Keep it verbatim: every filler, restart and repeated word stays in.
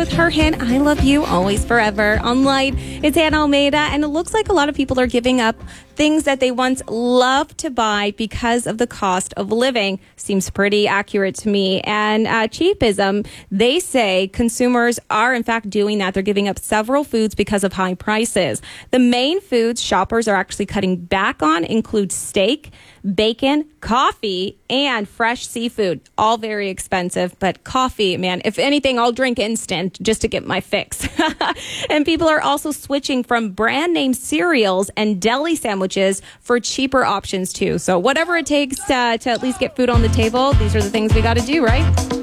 with her hint, I love you always forever. On Light, it's Hannah Almeida, and it looks like a lot of people are giving up things that they once loved to buy because of the cost of living. Seems pretty accurate to me. And uh, cheapism, they say consumers are in fact doing that. They're giving up several foods because of high prices. The main foods shoppers are actually cutting back on include steak, bacon, coffee, and fresh seafood. All very expensive, but coffee, man, if anything, I'll drink instant just to get my fix. And people are also switching from brand name cereals and deli sandwiches for cheaper options too. So whatever it takes uh, to at least get food on the table, these are the things we got to do, right?